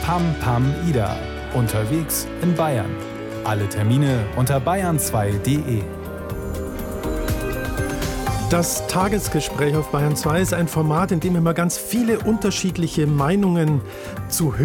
Pam Pam Ida. Unterwegs in Bayern. Alle Termine unter bayern2.de. Das Tagesgespräch auf Bayern 2 ist ein Format, in dem immer ganz viele unterschiedliche Meinungen zu hören